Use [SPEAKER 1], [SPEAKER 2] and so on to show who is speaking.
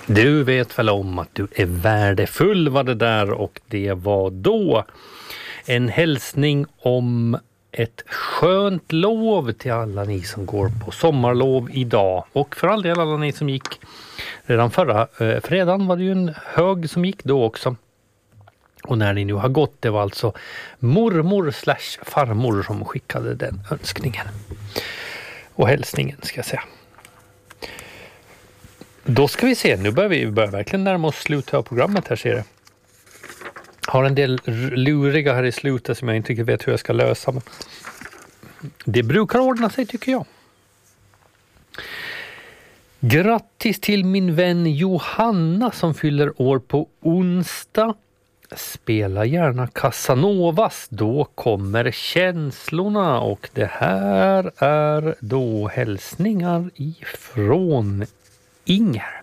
[SPEAKER 1] Du vet väl om att du är värdefull, var det där, och det var då en hälsning om ett skönt lov till alla ni som går på sommarlov idag, och för all del alla ni som gick redan förra fredagen. Var det ju en hög som gick då också. Och när ni nu har gått, det var alltså mormor/farmor som skickade den önskningen och hälsningen, ska jag säga. Då ska vi se, nu börjar vi verkligen närma oss slutet av programmet här, ser det. Har en del luriga här i slutet som jag inte riktigt vet hur jag ska lösa, men det brukar ordna sig, tycker jag. Grattis till min vän Johanna som fyller år på onsdag. Spela gärna Casanovas, då kommer känslorna, och det här är då hälsningar ifrån Inger.